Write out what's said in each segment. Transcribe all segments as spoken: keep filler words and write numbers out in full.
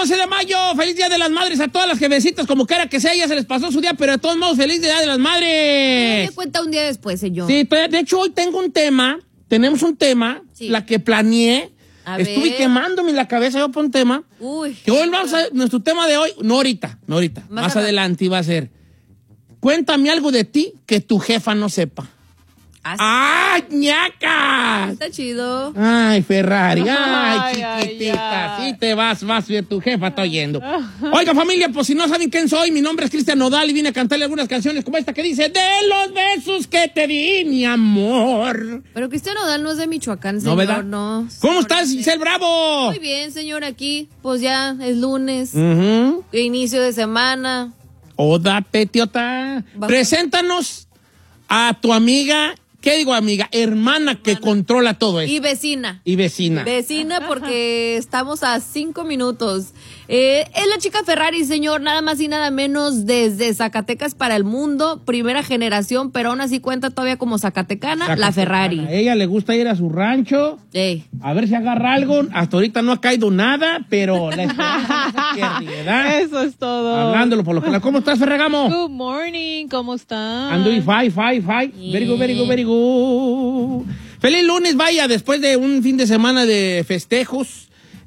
once de mayo, feliz Día de las Madres a todas las jefecitas, como quiera que sea, ya se les pasó su día, pero de todos modos, feliz Día de las Madres. Me cuenta un día después, señor. Sí, de hecho hoy tengo un tema, tenemos un tema, sí. La que planeé, a estuve ver. quemándome en la cabeza yo por un tema. Uy. Que hoy vamos a, nuestro tema de hoy, no ahorita, no ahorita, más, más adelante iba a ser, cuéntame algo de ti que tu jefa no sepa. ¡Ay, ñaca! Está chido. Ay, Ferrari. Ay, ay chiquitita. Ay, ay. Sí te vas, vas, tu jefa está oyendo. Oiga, familia, pues si no saben quién soy, mi nombre es Cristian Nodal y vine a cantarle algunas canciones como esta que dice de los besos que te di, mi amor. Pero Cristian Nodal no es de Michoacán, señor. No, ¿verdad? No. ¿Cómo estás, Giselle Bravo? Muy bien, señor, aquí. Pues ya es lunes. Uh-huh. Inicio de semana. Oda, petiota. Bajo. Preséntanos a tu amiga. ¿Qué digo, amiga? Hermana, Hermana que controla todo esto. Y vecina. Y vecina. Vecina porque estamos a cinco minutos. Eh, es la chica Ferrari, señor, nada más y nada menos desde Zacatecas para el mundo, primera generación, pero aún así cuenta todavía como zacatecana, Zacatecana. La Ferrari. A ella le gusta ir a su rancho, Ey. a ver si agarra algo. Hasta ahorita no ha caído nada, pero la esperanza no se pierde, ¿verdad? Eso es todo. Hablándolo por lo que... ¿Cómo estás, Ferragamo? Good morning, ¿cómo están? I'm doing fine, fine, fine. Yeah. Very good, very good, very good. Feliz lunes, vaya, después de un fin de semana de festejos.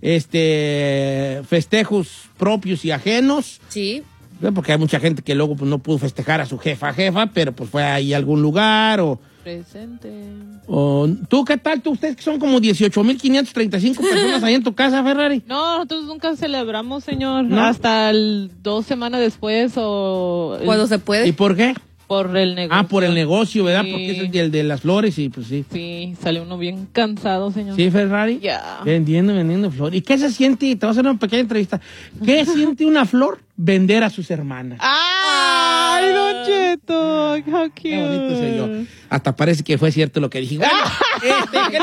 Este, festejos propios y ajenos. Sí. Porque hay mucha gente que luego pues, no pudo festejar a su jefa, jefa, pero pues fue ahí a algún lugar o... Presente. O, ¿tú qué tal? ¿Tú, ustedes que son como dieciocho mil quinientas treinta y cinco personas ahí en tu casa, Ferrari? No, nosotros nunca celebramos, señor. ¿No? Hasta el, dos semanas después o... Cuando el, se puede. ¿Y por qué? Por el negocio. Ah, por el negocio, ¿verdad? Sí. Porque es el, el de las flores y pues sí. Sí, sale uno bien cansado, señor. ¿Sí, Ferrari? Ya. Yeah. Vendiendo, vendiendo flores. ¿Y qué se siente? Te voy a hacer una pequeña entrevista. ¿Qué siente una flor vender a sus hermanas? ¡Ay, Don Cheto! ¡How cute! Qué bonito soy yo. Hasta parece que fue cierto lo que dije. Bueno, este, ¿qué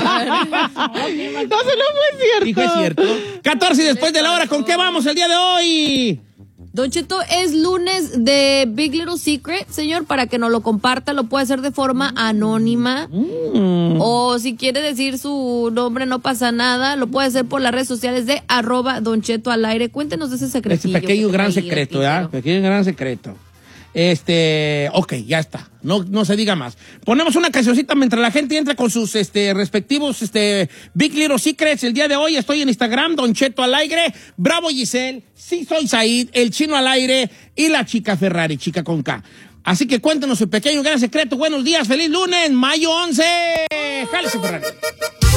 no, no fue cierto. Dijo es cierto. catorce y después de la hora, ¿con qué vamos el día de hoy? Don Cheto, es lunes de Big Little Secret, señor, para que nos lo comparta, lo puede hacer de forma anónima. Mm. O si quiere decir su nombre, no pasa nada, lo puede hacer por las redes sociales de arroba Don Cheto al aire. Cuéntenos de ese secretillo. Ese pequeño gran secreto, ¿ya? Pequeño gran secreto. Este, ok, ya está. No, no se diga más. Ponemos una cancioncita mientras la gente entra con sus este, respectivos este, Big Little Secrets. El día de hoy estoy en Instagram, Don Cheto al aire, Bravo Giselle, sí soy Said, el chino al aire y la chica Ferrari, chica con K. Así que cuéntanos su pequeño gran secreto. Buenos días, feliz lunes, mayo once. Jálese, Ferrari.